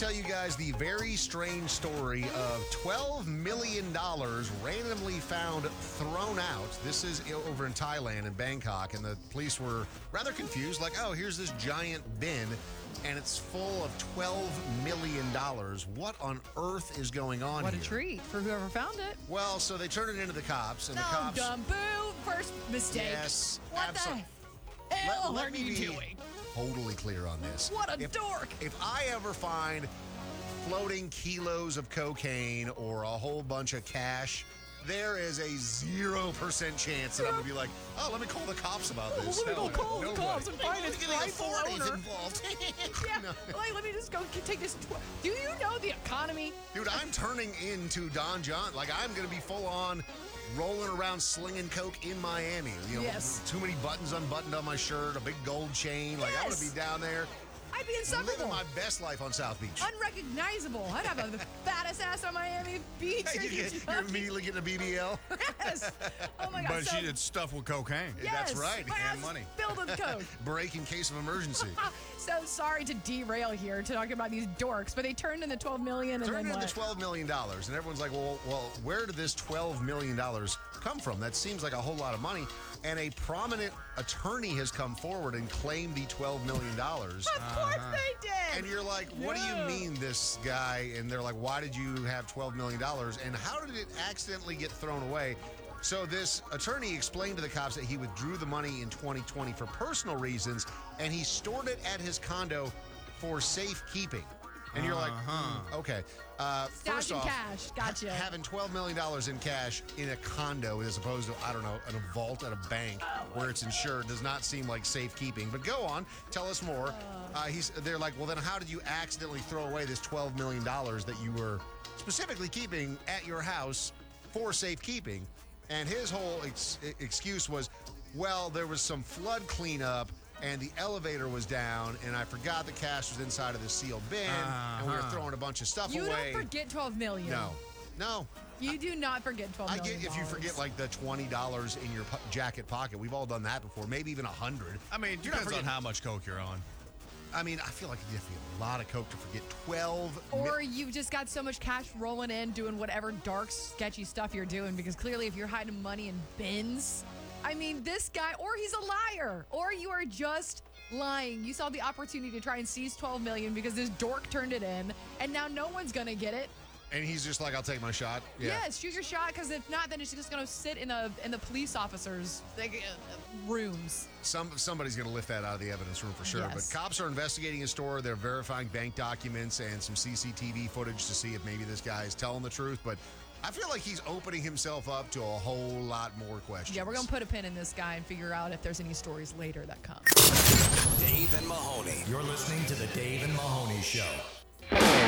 tell you guys the very strange story of $12 million randomly found thrown out. This is over in Thailand, in Bangkok, and the police were rather confused. Like, oh, here's this giant bin, and it's full of $12 million. What on earth is going on What here? a treat for whoever found it. Well, so they turned it into the cops, and No, the cops... dumb boo. First mistake. Yes, What absolutely. the hell Let are me you be doing? totally clear on this. What a dork. If I ever find floating kilos of cocaine or a whole bunch of cash, there is a 0% chance that I'm going to be like, oh, let me call the cops about this. Let me go call the Nobody. cops and find its Getting rightful authorities owner. involved. Yeah, No. like, let me just go take this. Do you know the economy? Dude, I'm turning into Don John. Like, I'm going to be full on rolling around slinging coke in Miami. You know, Yes. Too many buttons unbuttoned on my shirt, a big gold chain. Like, I want to Yes. be down there I'd be living inseparable. my best life on South Beach. Unrecognizable. I'd have the fattest ass on Miami Beach. You're immediately getting a BBL. Yes. Oh my God. But so, she did stuff with cocaine. yes, That's right. My And ass money. is filled with coke. Break in case of emergency. So sorry to derail here to talk about these dorks, but they turned into $12 million and Turned then into what? $12 million. And everyone's like, well, where did this $12 million come from? That seems like a whole lot of money. And a prominent attorney has come forward and claimed the $12 million. Of course they did. And you're like, what do you No. mean this guy? And they're like, why did you have $12 million? And how did it accidentally get thrown away? So this attorney explained to the cops that he withdrew the money in 2020 for personal reasons, and he stored it at his condo for safekeeping. And you're like, okay. First Stashing off, cash. Gotcha. having $12 million in cash in a condo as opposed to, I don't know, in a vault at a bank where it's insured does not seem like safekeeping. But go on, tell us more. They're like, well, then how did you accidentally throw away this $12 million that you were specifically keeping at your house for safekeeping? And his whole excuse was, well, there was some flood cleanup and the elevator was down, and I forgot the cash was inside of the sealed bin, and we were throwing a bunch of stuff You away. don't forget $12 million. No. You do not forget $12 I million. get if you forget like the $20 in your jacket pocket. We've all done that before. Maybe even 100. I mean, it You're not depends on forgetting- how much coke you're on. I mean, I feel like you have to get a lot of coke to forget 12. Or you've just got so much cash rolling in, doing whatever dark, sketchy stuff you're doing. Because clearly, if you're hiding money in bins, I mean, this guy, or he's a liar, or you are just lying. You saw the opportunity to try and seize $12 million because this dork turned it in, and now no one's gonna get it. And he's just like, I'll take my shot. Yeah. Yes, shoot your shot, because if not, then it's just gonna sit in the police officers' rooms. Somebody's going to lift that out of the evidence room for sure. Yes. But cops are investigating his store. They're verifying bank documents and some CCTV footage to see if maybe this guy is telling the truth. But I feel like he's opening himself up to a whole lot more questions. Yeah, we're gonna put a pin in this guy and figure out if there's any stories later that come. Dave and Mahoney. You're listening to the Dave and Mahoney Show.